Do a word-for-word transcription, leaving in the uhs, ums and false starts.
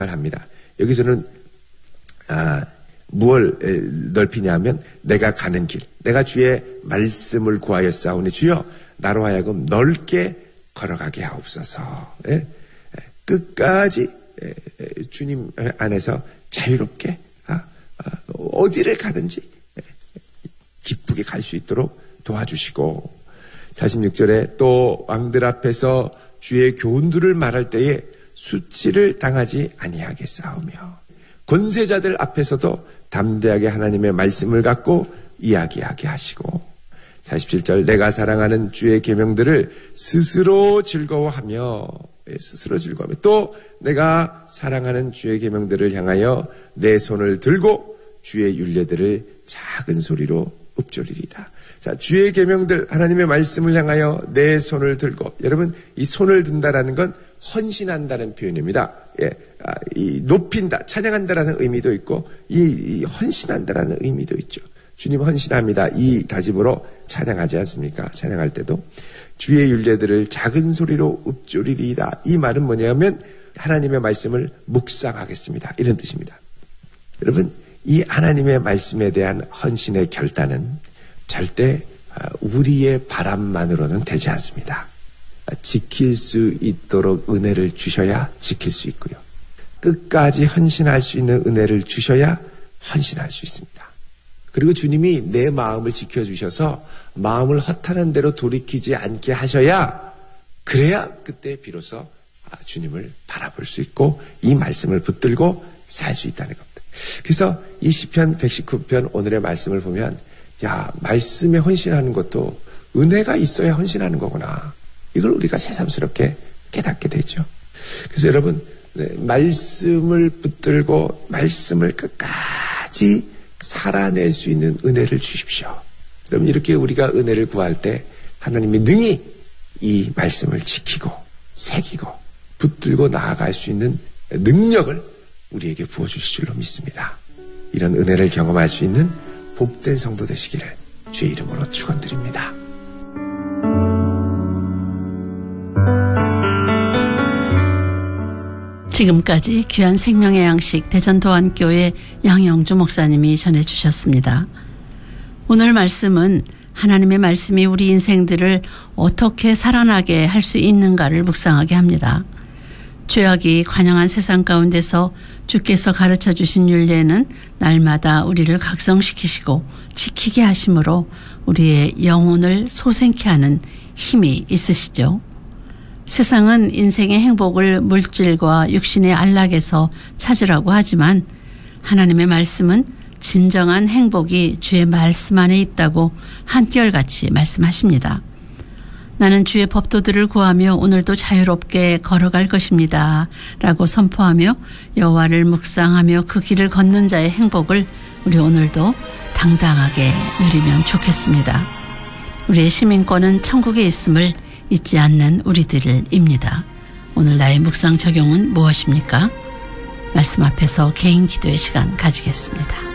합니다. 여기서는 아, 무엇을 넓히냐면 내가 가는 길, 내가 주의 말씀을 구하여 싸우니 주여 나로 하여금 넓게 걸어가게 하옵소서. 예? 끝까지 주님 안에서 자유롭게 어디를 가든지 기쁘게 갈 수 있도록 도와주시고, 사십육 절에 또 왕들 앞에서 주의 교훈들을 말할 때에 수치를 당하지 아니하게 싸우며 권세자들 앞에서도 담대하게 하나님의 말씀을 갖고 이야기하게 하시고, 사십칠 절 내가 사랑하는 주의 계명들을 스스로 즐거워하며 스스로 즐거워하며 또 내가 사랑하는 주의 계명들을 향하여 내 손을 들고 주의 율례들을 작은 소리로 읊조리리다. 자, 주의 계명들, 하나님의 말씀을 향하여 내 손을 들고, 여러분 이 손을 든다라는 건 헌신한다는 표현입니다. 예, 아, 이 높인다, 찬양한다라는 의미도 있고 이, 이 헌신한다라는 의미도 있죠. 주님 헌신합니다. 이 다짐으로 찬양하지 않습니까? 찬양할 때도 주의 율례들을 작은 소리로 읊조리리이다. 이 말은 뭐냐면 하나님의 말씀을 묵상하겠습니다. 이런 뜻입니다. 여러분, 이 하나님의 말씀에 대한 헌신의 결단은 절대 우리의 바람만으로는 되지 않습니다. 지킬 수 있도록 은혜를 주셔야 지킬 수 있고요. 끝까지 헌신할 수 있는 은혜를 주셔야 헌신할 수 있습니다. 그리고 주님이 내 마음을 지켜주셔서 마음을 허탄한 대로 돌이키지 않게 하셔야, 그래야 그때 비로소 주님을 바라볼 수 있고 이 말씀을 붙들고 살 수 있다는 겁니다. 그래서 이 시편 백십구 편 오늘의 말씀을 보면, 야, 말씀에 헌신하는 것도 은혜가 있어야 헌신하는 거구나, 이걸 우리가 새삼스럽게 깨닫게 되죠. 그래서 여러분, 네, 말씀을 붙들고 말씀을 끝까지 살아낼 수 있는 은혜를 주십시오. 여러분, 이렇게 우리가 은혜를 구할 때 하나님이 능히 이 말씀을 지키고 새기고 붙들고 나아갈 수 있는 능력을 우리에게 부어주실 줄로 믿습니다. 이런 은혜를 경험할 수 있는 복된 성도 되시기를 주의 이름으로 축원드립니다. 지금까지 귀한 생명의 양식 대전도안교회 양영주 목사님이 전해주셨습니다. 오늘 말씀은 하나님의 말씀이 우리 인생들을 어떻게 살아나게 할 수 있는가를 묵상하게 합니다. 죄악이 관영한 세상 가운데서 주께서 가르쳐 주신 율례는 날마다 우리를 각성시키시고 지키게 하심으로 우리의 영혼을 소생케 하는 힘이 있으시죠. 세상은 인생의 행복을 물질과 육신의 안락에서 찾으라고 하지만 하나님의 말씀은 진정한 행복이 주의 말씀 안에 있다고 한결같이 말씀하십니다. 나는 주의 법도들을 구하며 오늘도 자유롭게 걸어갈 것입니다 라고 선포하며 여호와를 묵상하며 그 길을 걷는 자의 행복을 우리 오늘도 당당하게 누리면 좋겠습니다. 우리의 시민권은 천국에 있음을 잊지 않는 우리들입니다. 오늘 나의 묵상 적용은 무엇입니까? 말씀 앞에서 개인 기도의 시간 가지겠습니다.